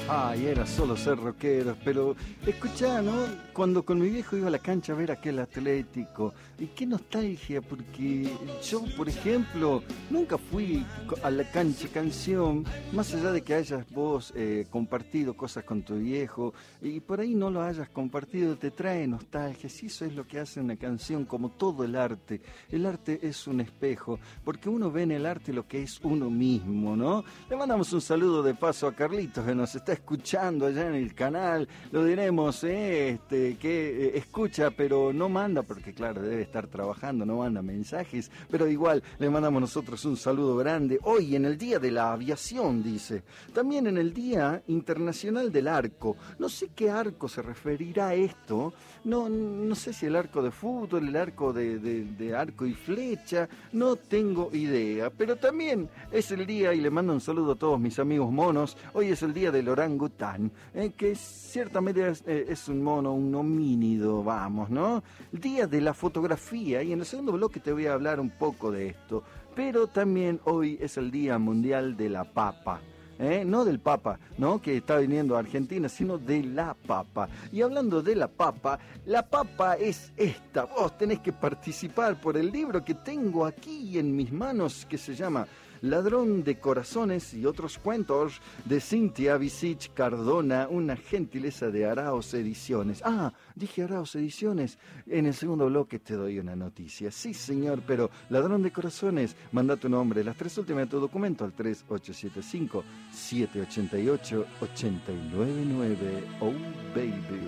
Ay, era solo ser rockeros, pero escuchá, ¿no? Cuando con mi viejo iba a la cancha a ver aquel Atlético, y qué nostalgia, porque yo, por ejemplo, nunca fui a la cancha canción, más allá de que hayas vos compartido cosas con tu viejo, y por ahí no lo hayas compartido, te trae nostalgia, si eso es lo que hace una canción, como todo el arte es un espejo, porque uno ve en el arte lo que es uno mismo, ¿no? Le mandamos un saludo de paso a Carlitos, que nos está escuchando allá en el canal, lo diremos, que escucha pero no manda, porque claro, debe estar trabajando, no manda mensajes, pero igual le mandamos nosotros un saludo grande. Hoy en el Día de la Aviación, dice, también en el Día Internacional del Arco, no sé qué arco se referirá a esto, no sé si el arco de fútbol, el arco de arco y flecha, no tengo idea, pero también es el día, y le mando un saludo a todos mis amigos monos, hoy es el día del orangután, que ciertamente es un mono, un homínido, vamos, ¿no? El día de la fotografía, y en el segundo bloque te voy a hablar un poco de esto, pero también hoy es el Día Mundial de la Papa. No del Papa, ¿no? Que está viniendo a Argentina, sino de la papa. Y hablando de la papa es esta. Vos tenés que participar por el libro que tengo aquí en mis manos, que se llama Ladrón de Corazones y otros cuentos, de Cintia Visich Cardona, una gentileza de Araos Ediciones. Ah, dije Araos Ediciones. En el segundo bloque te doy una noticia. Sí, señor, pero Ladrón de Corazones, manda tu nombre, las tres últimas de tu documento al 3875-788-899. Oh, baby.